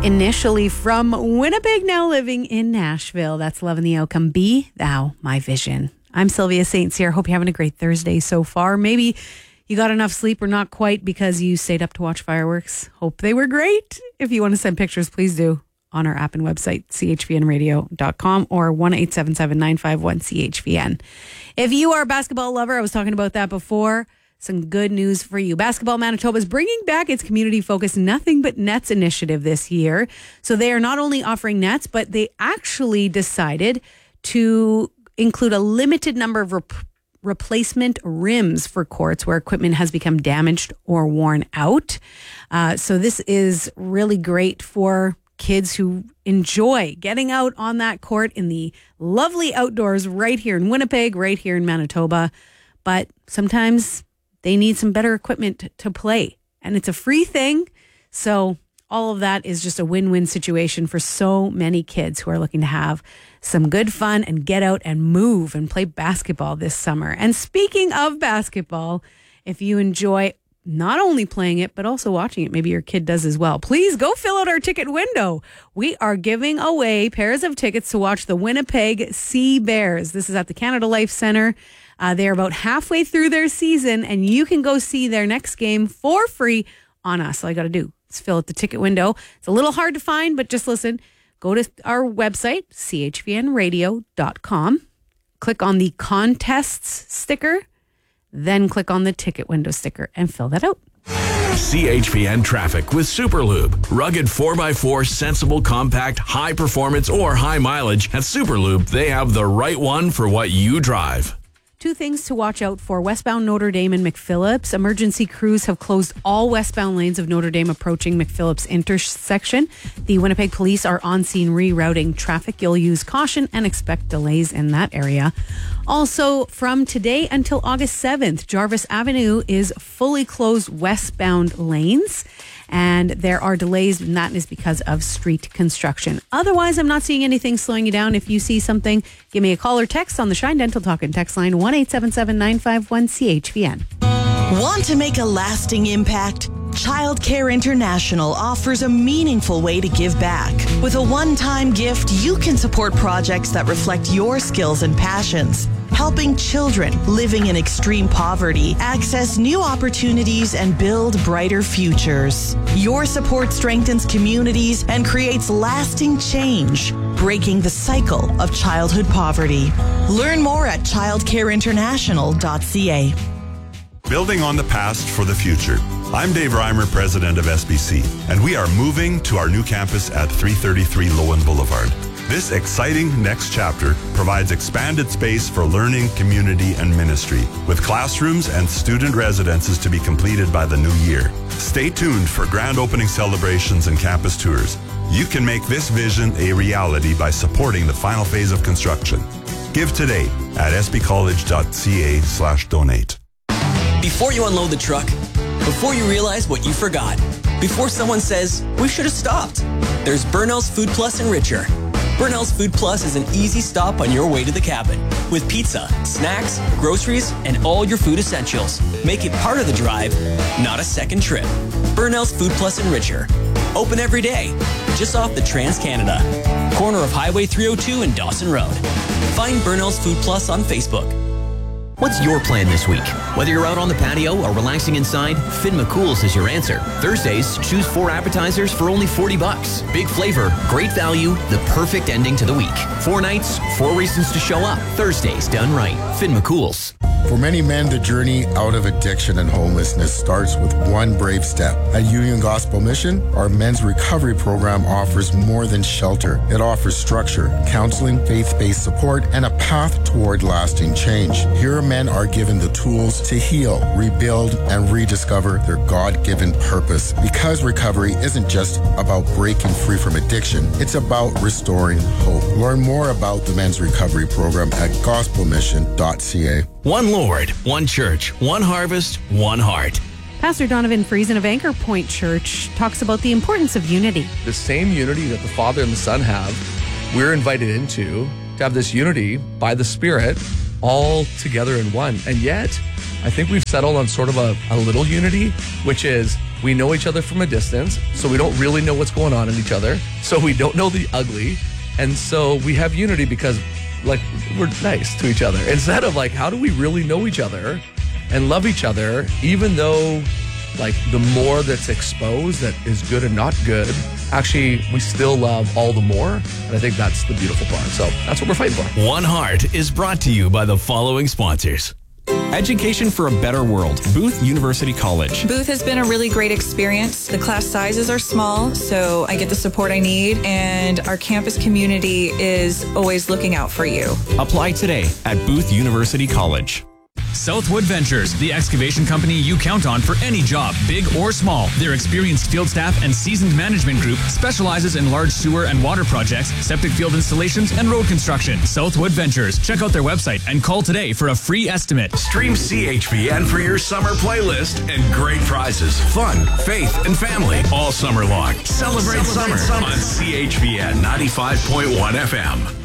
Initially from Winnipeg, now living in Nashville. That's Love and the Outcome. Be Thou My Vision. I'm Sylvia St. Cyr. Hope you're having a great Thursday so far. Maybe you got enough sleep or not quite because you stayed up to watch fireworks. Hope they were great. If you want to send pictures, please do on our app and website, chvnradio.com or 1-877-951-CHVN. If you are a basketball lover, I was talking about that before. Some good news for you. Basketball Manitoba is bringing back its community-focused Nothing But Nets initiative this year. So they are not only offering nets, but they actually decided to include a limited number of replacement rims for courts where equipment has become damaged or worn out. So this is really great for kids who enjoy getting out on that court in the lovely outdoors right here in Winnipeg, right here in Manitoba. But sometimes they need some better equipment to play, and it's a free thing. So all of that is just a win-win situation for so many kids who are looking to have some good fun and get out and move and play basketball this summer. And speaking of basketball, if you enjoy not only playing it, but also watching it, maybe your kid does as well, please go fill out our ticket window. We are giving away pairs of tickets to watch the Winnipeg Sea Bears. This is at the Canada Life Centre. They're about halfway through their season, and you can go see their next game for free on us. All you got to do is fill out the ticket window. It's a little hard to find, but just listen. Go to our website, chvnradio.com. Click on the contests sticker, then click on the ticket window sticker and fill that out. CHVN traffic with Superlube. Rugged 4x4, sensible, compact, high performance, or high mileage. At Superlube, they have the right one for what you drive. Two things to watch out for. Westbound Notre Dame and McPhillips. Emergency crews have closed all westbound lanes of Notre Dame approaching McPhillips intersection. The Winnipeg police are on scene rerouting traffic. You'll use caution and expect delays in that area. Also, from today until August 7th, Jarvis Avenue is fully closed westbound lanes. And there are delays, and that is because of street construction. Otherwise, I'm not seeing anything slowing you down. If you see something, give me a call or text on the Shine Dental Talk and text line 1-877-951-CHVN. Want to make a lasting impact? Child Care International offers a meaningful way to give back. With a one-time gift, you can support projects that reflect your skills and passions, helping children living in extreme poverty access new opportunities and build brighter futures. Your support strengthens communities and creates lasting change, breaking the cycle of childhood poverty. Learn more at childcareinternational.ca. Building on the past for the future. I'm Dave Reimer, president of SBC, and we are moving to our new campus at 333 Lowen Boulevard. This exciting next chapter provides expanded space for learning, community, and ministry, with classrooms and student residences to be completed by the new year. Stay tuned for grand opening celebrations and campus tours. You can make this vision a reality by supporting the final phase of construction. Give today at sbcollege.ca/donate. Before you unload the truck, before you realize what you forgot, before someone says, we should have stopped, there's Burnell's Food Plus and Richer. Burnell's Food Plus is an easy stop on your way to the cabin with pizza, snacks, groceries, and all your food essentials. Make it part of the drive, not a second trip. Burnell's Food Plus and Richer. Open every day, just off the Trans-Canada, corner of Highway 302 and Dawson Road. Find Burnell's Food Plus on Facebook. What's your plan this week? Whether you're out on the patio or relaxing inside, Finn McCool's is your answer. Thursdays, choose 4 appetizers for only $40. Big flavor, great value, the perfect ending to the week. 4 nights, 4 reasons to show up. Thursdays done right. Finn McCool's. For many men, the journey out of addiction and homelessness starts with one brave step. At Union Gospel Mission, our men's recovery program offers more than shelter. It offers structure, counseling, faith-based support, and a path toward lasting change. Here, men are given the tools to heal, rebuild, and rediscover their God-given purpose. Because recovery isn't just about breaking free from addiction, it's about restoring hope. Learn more about the men's recovery program at gospelmission.ca. One Lord, one church, one harvest, one heart. Pastor Donovan Friesen of Anchor Point Church talks about the importance of unity. The same unity that the Father and the Son have, we're invited into to have this unity by the Spirit all together in one. And yet, I think we've settled on sort of a little unity, which is we know each other from a distance, so we don't really know what's going on in each other. So we don't know the ugly. And so we have unity because like we're nice to each other. Instead of like, how do we really know each other and love each other, even though like the more that's exposed that is good and not good, actually we still love all the more. And I think that's the beautiful part. So that's what we're fighting for. One Heart is brought to you by the following sponsors. Education for a better world. Booth University College. Booth has been a really great experience. The class sizes are small, so I get the support I need, and our campus community is always looking out for you. Apply today at Booth University College. Southwood Ventures, the excavation company you count on for any job, big or small. Their experienced field staff and seasoned management group specializes in large sewer and water projects, septic field installations, and road construction. Southwood Ventures. Check out their website and call today for a free estimate. Stream CHPN for your summer playlist and great prizes, fun, faith, and family all summer long. Celebrate summer on CHPN 95.1 FM.